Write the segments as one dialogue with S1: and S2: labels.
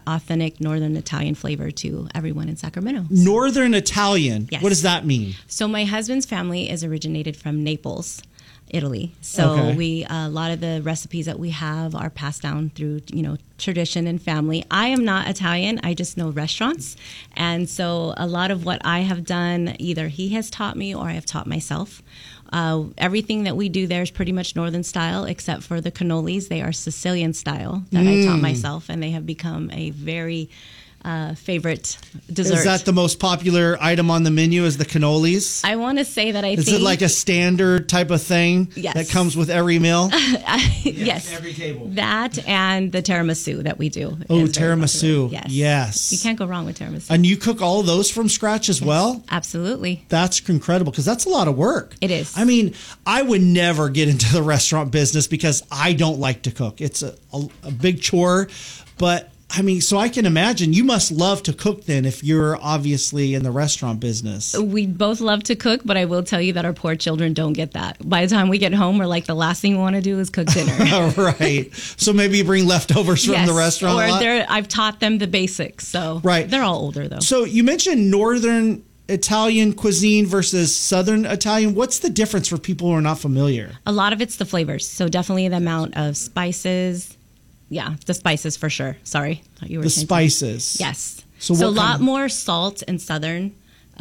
S1: that authentic Northern Italian flavor to everyone in Sacramento.
S2: Northern Italian.
S1: Yes.
S2: What does that mean?
S1: So my husband's family is originated from Naples, Italy. So a lot of the recipes that we have are passed down through, tradition and family. I am not Italian. I just know restaurants. And so a lot of what I have done, either he has taught me or I have taught myself. Everything that we do there is pretty much Northern style, except for the cannolis. They are Sicilian style that I taught myself, and they have become a very favorite dessert.
S2: Is that the most popular item on the menu, is the cannolis?
S1: I want to say that
S2: Is it like a standard type of thing that comes with every meal?
S1: Yes.
S3: Every table.
S1: That and the tiramisu that we do.
S2: Oh, tiramisu.
S1: Yes. You can't go wrong with tiramisu.
S2: And you cook all of those from scratch as well?
S1: Absolutely.
S2: That's incredible, because that's a lot of work.
S1: It is.
S2: I mean, I would never get into the restaurant business because I don't like to cook. It's a big chore, but I mean, so I can imagine you must love to cook then if you're obviously in the restaurant business.
S1: We both love to cook, but I will tell you that our poor children don't get that. By the time we get home, we're like, the last thing we want to do is cook dinner.
S2: Right. So maybe you bring leftovers from the restaurant.
S1: Or I've taught them the basics. So they're all older, though.
S2: So you mentioned Northern Italian cuisine versus Southern Italian. What's the difference for people who are not familiar?
S1: A lot of it's the flavors. So definitely the amount of spices. Yeah, the spices for sure. Sorry. Thought you were saying
S2: spices.
S1: Something. Yes.
S2: So
S1: a lot more salt and Southern.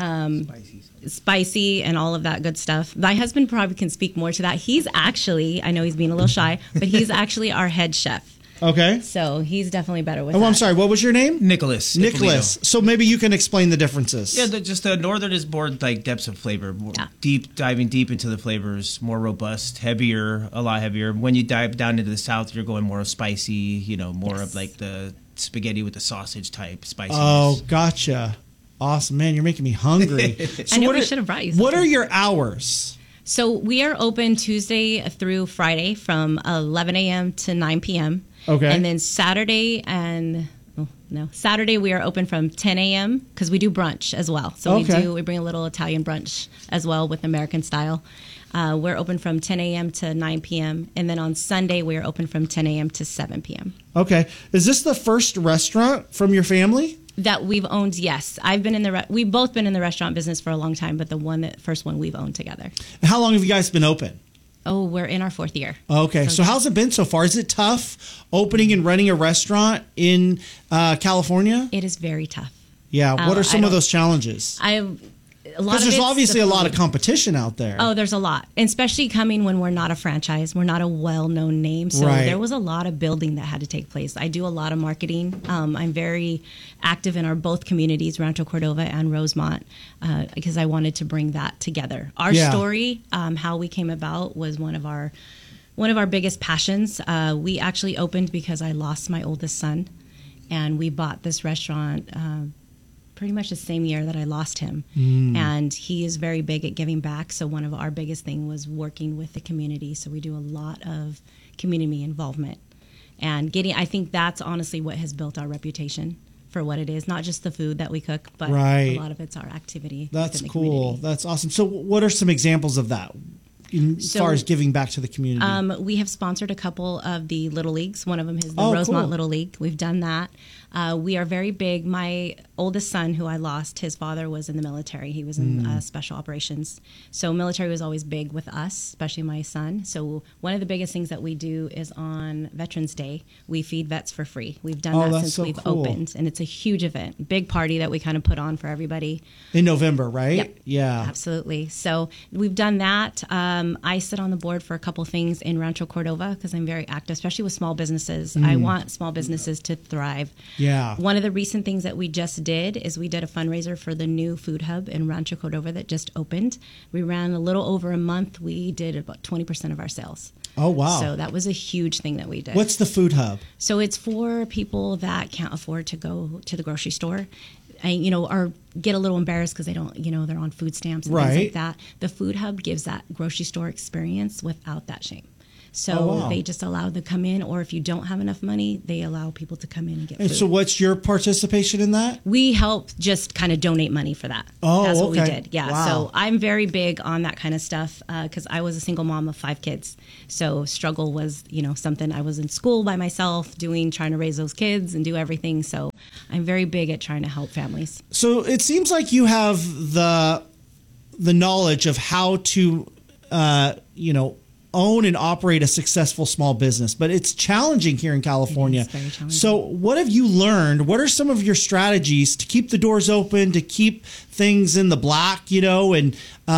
S1: Spicy and all of that good stuff. My husband probably can speak more to that. He's actually, I know he's being a little shy, but he's actually our head chef.
S2: Okay.
S1: So he's definitely better with that.
S2: Oh, I'm sorry. What was your name?
S3: Nicholas.
S2: So maybe you can explain the differences.
S3: Yeah, just the Northern is more like depths of flavor, more diving deep into the flavors, more robust, heavier, a lot heavier. When you dive down into the South, you're going more spicy, more of like the spaghetti with the sausage type spiciness.
S2: Oh, gotcha. Awesome. Man, you're making me hungry.
S1: So I know we should have brought you something.
S2: What are your hours?
S1: So we are open Tuesday through Friday from 11 a.m. to 9 p.m.
S2: Okay.
S1: And then Saturday we are open from 10 a.m. because we do brunch as well. So we bring a little Italian brunch as well with American style. We're open from 10 a.m. to 9 p.m. And then on Sunday, we are open from 10 a.m. to 7 p.m.
S2: Okay. Is this the first restaurant from your family?
S1: That we've owned, yes. We've both been in the restaurant business for a long time, but the first one we've owned together.
S2: How long have you guys been open?
S1: Oh, we're in our 4th year.
S2: Okay. So how's it been so far? Is it tough opening and running a restaurant in California?
S1: It is very tough.
S2: Yeah. What are some of those challenges? Because there's obviously a lot of competition out there.
S1: Oh, there's a lot. And especially coming when we're not a franchise. We're not a well-known name. So there was a lot of building that had to take place. I do a lot of marketing. I'm very active in our both communities, Rancho Cordova and Rosemont, because I wanted to bring that together. Our story, how we came about, was one of our biggest passions. We actually opened because I lost my oldest son, and we bought this restaurant pretty much the same year that I lost him. And he is very big at giving back. So one of our biggest thing was working with the community. So we do a lot of community involvement. And I think that's honestly what has built our reputation for what it is. Not just the food that we cook, but a lot of it's our activity.
S2: That's cool. That's awesome. So what are some examples of that? As far as giving back to the community?
S1: We have sponsored a couple of the Little Leagues. One of them is the Rosemont Little League. We've done that. We are very big. My oldest son, who I lost, his father was in the military. He was in special operations. So military was always big with us, especially my son. So one of the biggest things that we do is on Veterans Day, we feed vets for free. We've done that since we've opened. And it's a huge event, big party that we kind of put on for everybody.
S2: In November, right?
S1: Yep.
S2: Yeah.
S1: Absolutely. So we've done that. I sit on the board for a couple things in Rancho Cordova because I'm very active, especially with small businesses. I want small businesses to thrive.
S2: Yeah.
S1: One of the recent things that we just did is we did a fundraiser for the new food hub in Rancho Cordova that just opened. We ran a little over a month. We did about 20% of our sales.
S2: Oh, wow.
S1: So that was a huge thing that we did.
S2: What's the food hub?
S1: So it's for people that can't afford to go to the grocery store. Or get a little embarrassed because they don't, they're on food stamps and things like that. The food hub gives that grocery store experience without that shame. So they just allow them to come in, or if you don't have enough money, they allow people to come in and get food.
S2: And so what's your participation in that?
S1: We help just kind of donate money for that.
S2: Oh,
S1: that's what we
S2: okay.
S1: did. Yeah.
S2: Wow.
S1: So I'm very big on that kind of stuff because I was a single mom of 5 kids. So struggle was, something I was in school by myself trying to raise those kids and do everything. So I'm very big at trying to help families.
S2: So it seems like you have the knowledge of how to, own and operate a successful small business, but it's challenging here in California.
S1: It is very challenging.
S2: So what have you learned? What are some of your strategies to keep the doors open, to keep things in the black, and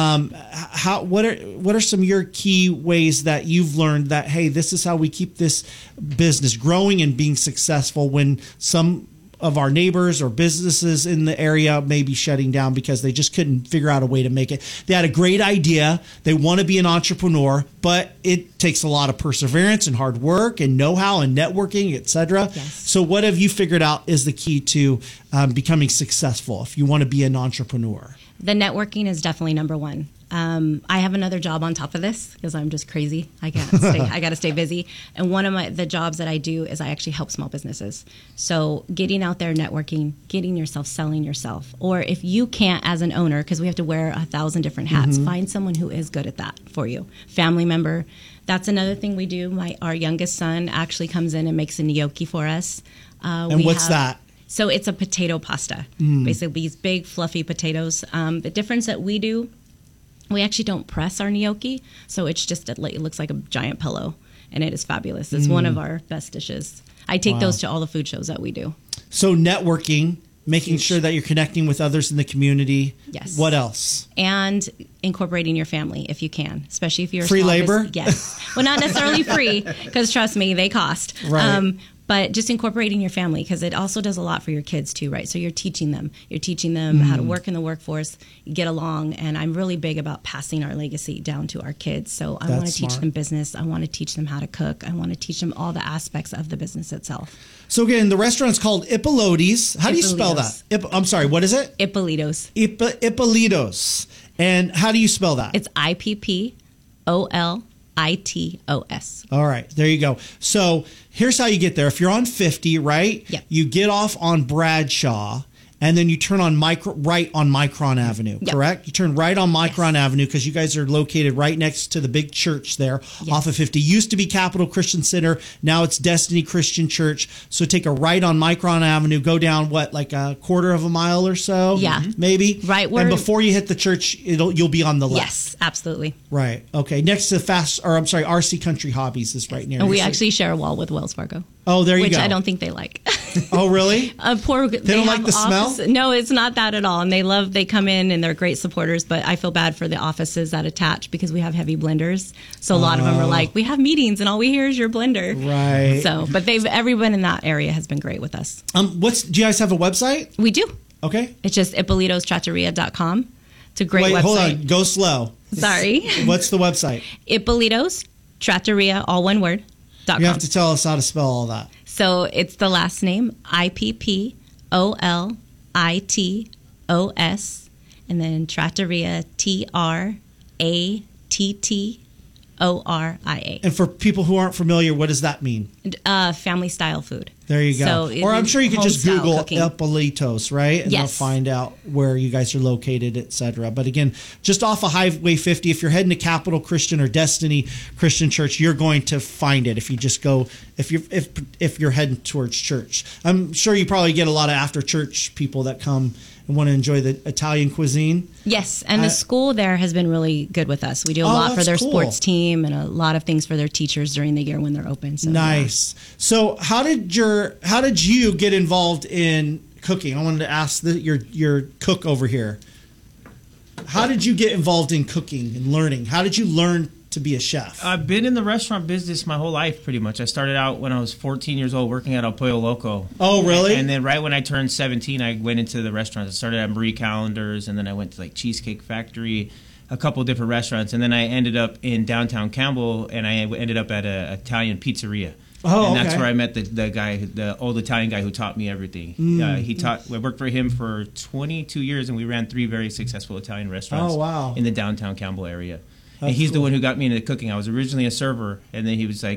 S2: what are some of your key ways that you've learned that, hey, this is how we keep this business growing and being successful when some of our neighbors or businesses in the area may be shutting down because they just couldn't figure out a way to make it. They had a great idea. They want to be an entrepreneur, but it takes a lot of perseverance and hard work and know-how and networking, etc.
S1: Yes.
S2: So what have you figured out is the key to becoming successful if you want to be an entrepreneur?
S1: The networking is definitely number one. I have another job on top of this because I'm just crazy. I got to stay busy. And one of the jobs that I do is I actually help small businesses. So getting out there, networking, getting yourself, selling yourself. Or if you can't as an owner, because we have to wear 1,000 different hats, find someone who is good at that for you. Family member. That's another thing we do. Our youngest son actually comes in and makes a gnocchi for us.
S2: And what's that?
S1: So it's a potato pasta. Basically these big fluffy potatoes. The difference that we do, we actually don't press our gnocchi, so it's just it looks like a giant pillow, and it is fabulous. It's one of our best dishes. I take those to all the food shows that we do.
S2: So networking, making sure that you're connecting with others in the community.
S1: Yes.
S2: What else?
S1: And incorporating your family if you can, especially if you're
S2: free labor.
S1: Yes. Well, not necessarily free, because trust me, they cost.
S2: Right.
S1: But just incorporating your family, because it also does a lot for your kids too, right? So you're teaching them how to work in the workforce, get along, and I'm really big about passing our legacy down to our kids. So I want to teach them business. I want to teach them how to cook. I want to teach them all the aspects of the business itself.
S2: So again, the restaurant's called Ippolitos. How do you spell that? I'm sorry, what is it?
S1: Ippolitos.
S2: Ippolitos. And how do you spell that?
S1: It's IPPOLITOS.
S2: All right, there you go. So here's how you get there. If you're on 50, right?
S1: Yep.
S2: You get off on Bradshaw, and then you turn on right on Micron Avenue,
S1: Yep.
S2: correct? You turn right on Micron Avenue because you guys are located right next to the big church there off of 50. Used to be Capital Christian Center. Now it's Destiny Christian Church. So take a right on Micron Avenue, go down, like a quarter of a mile or so?
S1: Yeah.
S2: Maybe?
S1: Right where...
S2: And before you hit the church, you'll be on the left.
S1: Yes, absolutely.
S2: Right. Okay. Next to RC Country Hobbies is right near.
S1: And we actually share a wall with Wells Fargo.
S2: Oh, there you go.
S1: Which I don't think they like.
S2: Oh, really?
S1: They
S2: don't like the smell?
S1: No, it's not that at all. And they come in and they're great supporters, but I feel bad for the offices that attach because we have heavy blenders. So a lot of them are like, we have meetings and all we hear is your blender.
S2: Right.
S1: So, but everyone in that area has been great with us.
S2: Do you guys have a website?
S1: We do.
S2: Okay.
S1: It's just IppolitosTrattoria.com. It's a great website.
S2: Hold on. Go slow.
S1: Sorry.
S2: What's the website?
S1: Ippolitos Trattoria, all one word.
S2: You have to tell us how to spell all that.
S1: So it's the last name, IPPOLITOS, and then Trattoria, TRATTORIA.
S2: And for people who aren't familiar, what does that mean?
S1: Family style food.
S2: There you go.
S1: So
S2: or I'm sure you could just Google Ippolitos, right? And
S1: yes.
S2: they'll find out where you guys are located, etc. But again, just off of Highway 50, if you're heading to Capital Christian or Destiny Christian Church, you're going to find it if you just go, if you're heading towards church. I'm sure you probably get a lot of after church people that come and want to enjoy the Italian cuisine.
S1: Yes, and the school there has been really good with us. We do a lot for their sports team and a lot of things for their teachers during the year when they're open. So,
S2: nice. Yeah. So how did you get involved in cooking? I wanted to ask your cook over here. How did you get involved in cooking and learning? How did you learn to be a chef?
S3: I've been in the restaurant business my whole life, pretty much. I started out when I was 14 years old working at El Pollo Loco.
S2: Oh, really?
S3: And then right when I turned 17, I went into the restaurants. I started at Marie Callender's, and then I went to Cheesecake Factory, a couple of different restaurants, and then I ended up in downtown Campbell, and I ended up at an Italian pizzeria.
S2: Oh,
S3: and that's where I met the guy, the old Italian guy who taught me everything. I worked for him for 22 years, and we ran 3 very successful Italian restaurants in the downtown Campbell area. And he's the one who got me into cooking. I was originally a server, and then he was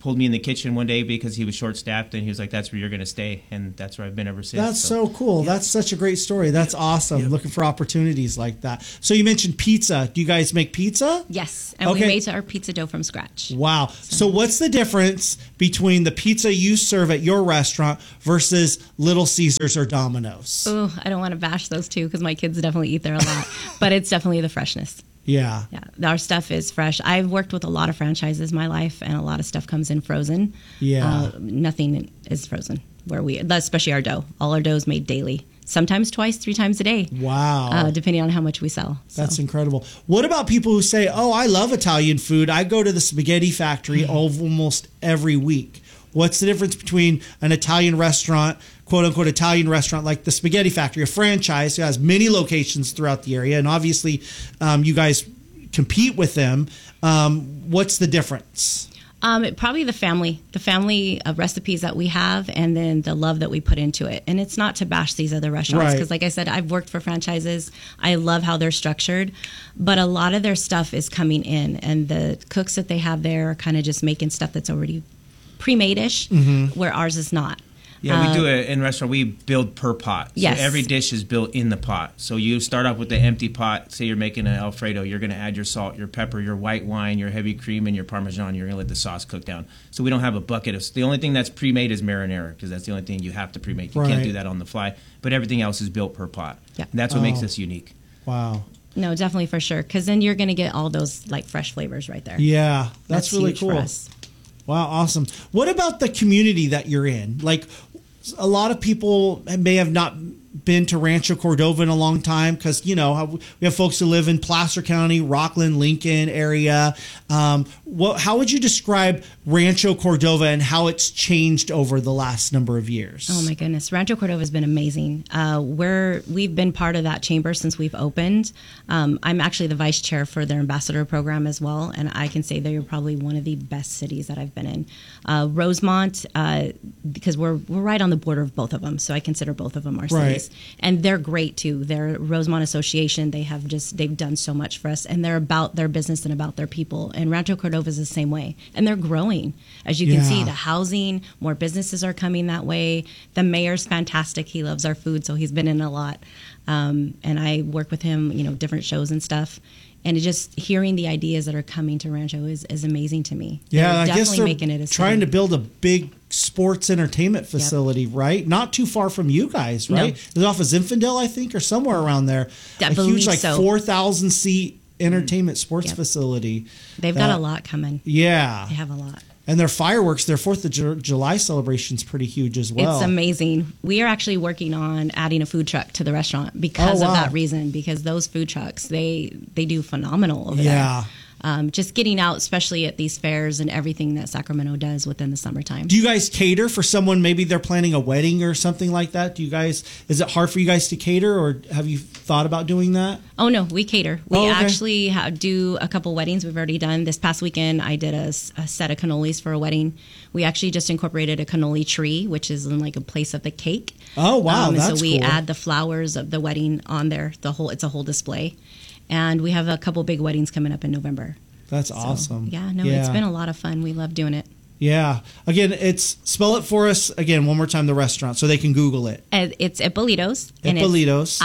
S3: pulled me in the kitchen one day because he was short-staffed, and he was like, "That's where you're going to stay," and that's where I've been ever since.
S2: That's so cool. That's such a great story. That's awesome. Looking for opportunities like that. So you mentioned pizza. Do you guys make pizza?
S1: Yes, and we made our pizza dough from scratch.
S2: Wow. So what's the difference between the pizza you serve at your restaurant versus Little Caesars or Domino's?
S1: Oh, I don't want to bash those two because my kids definitely eat there a lot, but it's definitely the freshness.
S2: Yeah.
S1: Our stuff is fresh. I've worked with a lot of franchises in my life, and a lot of stuff comes in frozen.
S2: Yeah.
S1: Nothing is frozen especially our dough. All our dough is made daily, sometimes twice, 3 times a day.
S2: Wow.
S1: Depending on how much we sell.
S2: That's incredible. What about people who say, "Oh, I love Italian food. I go to the Spaghetti Factory almost every week." What's the difference between an Italian restaurant, quote unquote Italian restaurant, like the Spaghetti Factory, a franchise who has many locations throughout the area, and obviously you guys compete with them? What's the difference?
S1: Probably the family of recipes that we have, and then the love that we put into it. And it's not to bash these other restaurants, because like I said, I've worked for franchises. I love how they're structured, but a lot of their stuff is coming in, and the cooks that they have there are kind of just making stuff that's already pre-made-ish, where ours is not.
S3: Yeah, we do it in restaurant. We build per pot.
S1: Yes.
S3: So every dish is built in the pot. So you start off with the empty pot. Say you're making an Alfredo. You're going to add your salt, your pepper, your white wine, your heavy cream, and your Parmesan. You're going to let the sauce cook down. So we don't have a bucket of... The only thing that's pre-made is marinara, because that's the only thing you have to pre-make. You can't do that on the fly. But everything else is built per pot. Yeah. And that's what makes us unique.
S2: Wow.
S1: No, definitely, for sure. Because then you're going to get all those like fresh flavors right there.
S2: Yeah, that's really cool.
S1: For us.
S2: Wow, awesome. What about the community that you're in? Like, a lot of people may have not been to Rancho Cordova in a long time, because, you know, we have folks who live in Placer County, Rockland, Lincoln area. How would you describe Rancho Cordova and how it's changed over the last number of years?
S1: Oh my goodness, Rancho Cordova has been amazing. We've been part of that chamber since we've opened. I'm actually the vice chair for their ambassador program as well, and I can say they're probably one of the best cities that I've been in. Rosemont, because we're right on the border of both of them, so I consider both of them our cities. And they're great too. Their Rosemont Association, they've done so much for us, and they're about their business and about their people. And Rancho Cordova is the same way, and they're growing. As you can see, the housing, more businesses are coming that way. The mayor's fantastic. He loves our food, so he's been in a lot. And I work with him, different shows and stuff. And just hearing the ideas that are coming to Rancho is amazing to me.
S2: Yeah, I guess they're trying to build a big sports entertainment facility, right? Not too far from you guys, right? No. It's off of Zinfandel, I think, or somewhere around there.
S1: A huge,
S2: 4,000 seat entertainment sports facility.
S1: They've got a lot coming.
S2: Yeah.
S1: They have a lot.
S2: And their fireworks, their 4th of July celebration is pretty huge as well.
S1: It's amazing. We are actually working on adding a food truck to the restaurant because of that reason, because those food trucks, they do phenomenal over there. Just getting out, especially at these fairs and everything that Sacramento does within the summertime.
S2: Do you guys cater for someone? Maybe they're planning a wedding or something like that. Is it hard for you guys to cater, or have you thought about doing that?
S1: Oh, no, we cater. We actually do a couple weddings we've already done. This past weekend, I did a set of cannolis for a wedding. We actually just incorporated a cannoli tree, which is in like a place of the cake.
S2: Oh, wow, that's
S1: so we
S2: cool.
S1: add the flowers of the wedding on there. It's a whole display. And we have a couple big weddings coming up in November.
S2: That's awesome.
S1: It's been a lot of fun. We love doing it.
S2: Yeah. Again, spell it for us again one more time, the restaurant, so they can Google it.
S1: It's Ippolitos.
S2: Ippolitos.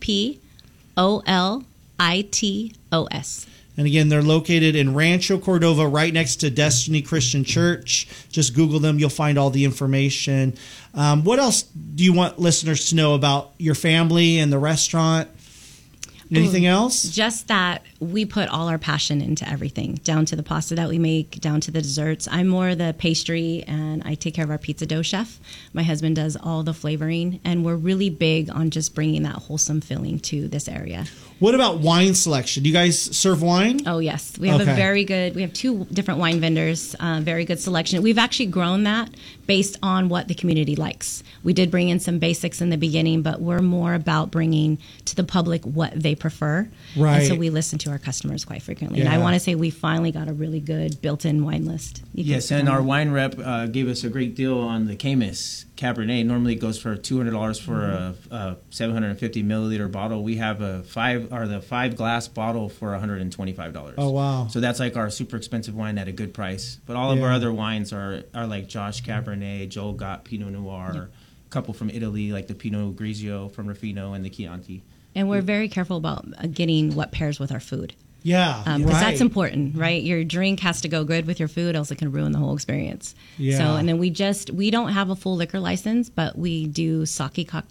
S1: Ipppolitos.
S2: And again, they're located in Rancho Cordova, right next to Destiny Christian Church. Just Google them. You'll find all the information. What else do you want listeners to know about your family and the restaurant? Anything else?
S1: Just that we put all our passion into everything, down to the pasta that we make, down to the desserts. I'm more the pastry, and I take care of our pizza dough chef. My husband does all the flavoring, and we're really big on just bringing that wholesome feeling to this area.
S2: What about wine selection? Do you guys serve wine?
S1: Oh, yes. We have we have 2 different wine vendors, very good selection. We've actually grown that based on what the community likes. We did bring in some basics in the beginning, but we're more about bringing to the public what they prefer.
S2: Right.
S1: And so we listen to our customers quite frequently. Yeah. And I want to say we finally got a really good built-in wine list.
S3: Yes, and our wine rep gave us a great deal on the Camus Cabernet normally goes for $200 for a 750 milliliter bottle. We have the 5 glass bottle for $125.
S2: Oh wow!
S3: So that's like our super expensive wine at a good price. But all of our other wines are like Josh Cabernet, Joel Gott Pinot Noir, a couple from Italy like the Pinot Grigio from Ruffino and the Chianti.
S1: And we're very careful about getting what pairs with our food.
S2: Yeah,
S1: because that's important, right? Your drink has to go good with your food, else it can ruin the whole experience.
S2: Yeah.
S1: So, and then we don't have a full liquor license, but we do sake